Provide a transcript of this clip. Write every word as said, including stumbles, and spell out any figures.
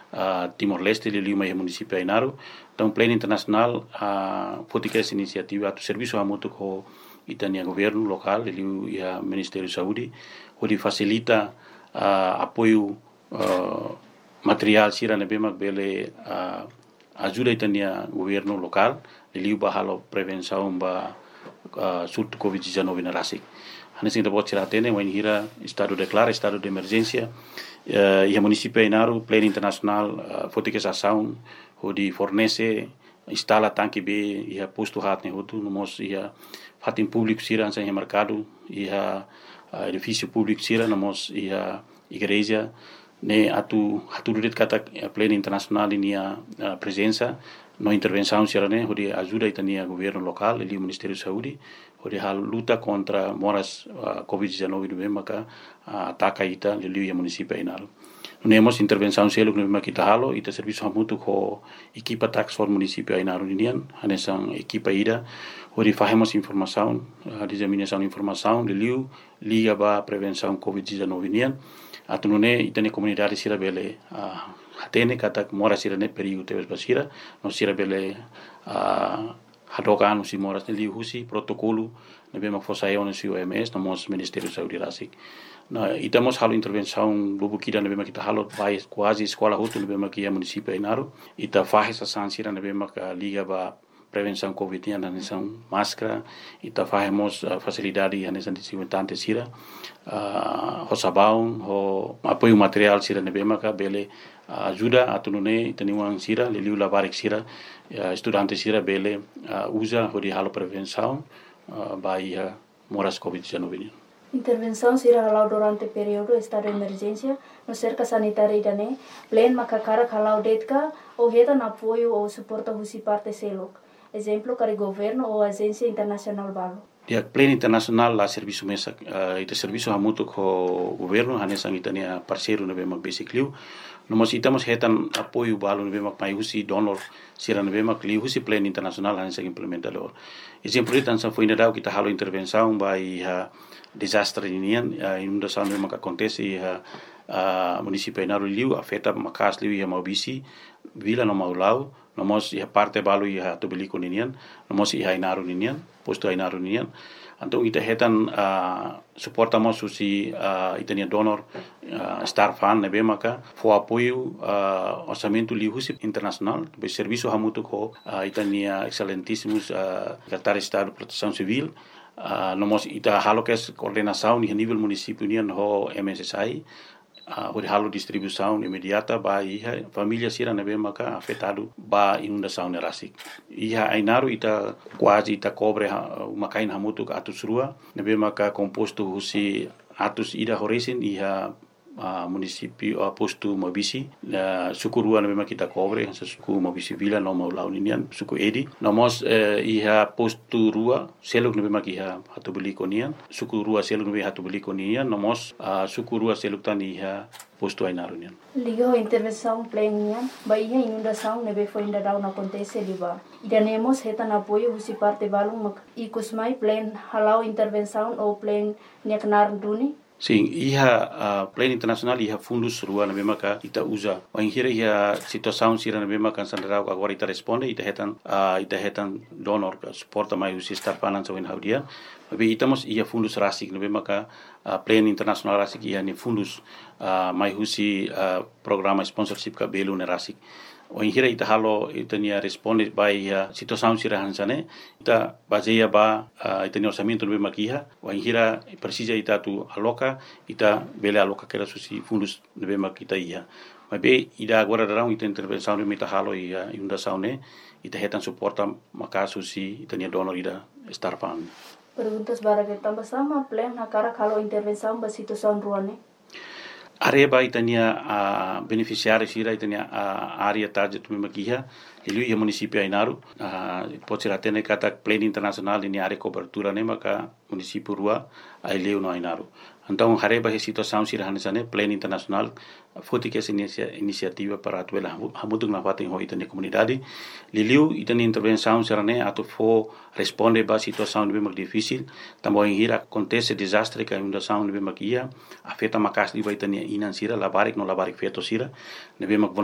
uh, Timor-Leste, liliu mai município Ainaru. Então, plano internacional, a uh, essa iniciativa, o serviço hamutu ko itania governo local, liliu ia Ministério da Saúde, onde facilita uh, apoio uh, material sira nebema bele uh, ajuda itania governo local, liliu bahalo prevenção ba uh, surto covid dezenove na rasik. Hanesin da bot siratene wan hira estado declara estado de emergência uh, ia município Ainaru plano internacional uh, fotika ação onde fornece instala tanque B ia posto hat ne hotu nomos ia fatin público sira ansa ia mercado ia uh, edifício público sira nomos ia igreja ne atu atu durit kata plano internacional inia uh, presença no intervenção sira ne onde ajuda itania governo local e o Ministério da Saúde onde hal luta contra moras uh, covid dezenove no maka uh, ataca ita liliu município Ainaru. Nemos intervenção selo que nós kita halo ita serviço hamutu ko equipa tax for município Ainaru ninian hanesan equipa ida onde fazemos informação a disseminação informação liliu liga ba prevenção covid dezenove ninian atunune itane comunidade sira bele uh, hatene kata mora sira ne perigo teves basira no sira bele uh, hadoka anu si moras ne liu husi protocolo ne bema fosa eu no si O M S no mos Ministério da Saúde rasik. Na itamos halo intervenção lubu kida ne bema kita halo vai quase escola hotu ne bema kia município Ainaru ita faz essa sansira ne bema ka liga ba prevenção covid na nação máscara ita fazemos uh, facilidade na nação desinfetante sira uh, ho sabão ho apoio material sira ne bema ka bele uh, ajuda atunune itaniwang sira liliu labarik sira uh, estudante sira bele uh, usa ho di halo prevenção uh, by uh, moras covid dezenove. Intervenção será halau durante o período estado de emergência no cerca sanitária dane plan makakara halau detka ou reda na apoio ou suporta husi parte selok. Exemplo kari governo ou agência internacional balo. Dia plano internacional la serviço mesa uh, ite serviço hamutu ko governo hanesang itania parceiro na bema basically nomos itamos hetan apoio balo na bema mai husi donor sira na bema kli husi plano internacional hanesang implementador. Exemplo itan sa foi na kita halo intervenção by uh, desastre inian uh, inundação bema ka acontece uh, uh, município Ainaru liu afeta makas liu ia maubisi vila no maulau nomos ia parte balo ia tubeliko ninian nomos ia Ainaru ninian posto Ainaru ninian então ita hetan uh, suportamos usi uh, itania donor uh, star fan nebe maka fo apoio uh, orçamento lihusi internacional be serviço hamutu ko uh, itania excelentíssimos uh, secretário de estado de proteção civil uh, nomos ita halo kes coordenação ni nível município nian ho M S S I Uh, o halo distribuição imediata ba iha família sira nebe maka afetado ba inundação ne rasik iha Ainaru ita quase ita cobre uh, uma kain hamutu atus rua nebe maka composto husi atus ida horizon iha uh, município uh, posto Mabisi uh, suku rua nebe maka kita cobre suku Mabisi vila no maulau ninian suku Edi nomos uh, iha posto rua seluk nebe maka iha hatu beli konian suku rua seluk nebe hatu beli konian nomos uh, suku rua seluk tan iha posto Ainaru nian. Liga intervenção plenian ba iha inundação nebe foi ainda dau na acontece liba idanemos hetan apoio husi parte balung mak ikusmai plan halau intervenção ou plan nyaknar duni. Sim, iha uh, plano internacional iha fundus rua na bema ka ita usa. O inhira iha situação sira na bema kan sandarau agora ita responde ita hetan uh, ita hetan donor ka suporta mai usi star panan so in haudia. Tapi itamos iha fundus rasik na bema ka uh, plano internacional rasik iha ni fundus uh, mai usi uh, programa sponsorship ka belu na rasik. O inhira ita halo ita nia responde by uh, situação sira hansane ita baseia ba uh, ita ni orçamento no bema kiha o inhira precisa ita tu aloca ita bele aloca kera susi fundus no bema kita ia mas be ida agora darão ita intervenção no ita halo ia inundação ne ita hetan suporta maka susi ita ni donor ida star pan. Perguntas bara que tambah sama plan na cara kalau intervenção ba situação ruane. Areba itania a uh, beneficiário sira itania a uh, área target mesmo aqui ha ele ia município Ainaru uh, pode ser até kata plano internacional ini área cobertura ne maka município rua aí no Ainaru então areba a situação sira hanesane plano internacional foi que essa iniciativa para atuela hamutung na fatin ho itania comunidade liliu itania intervenção sira ne atu fo responde ba situação mesmo difícil também hira acontece desastre que inundação mesmo aqui afeta makas di itania inan sira labarik no labarik feto sira nebe mak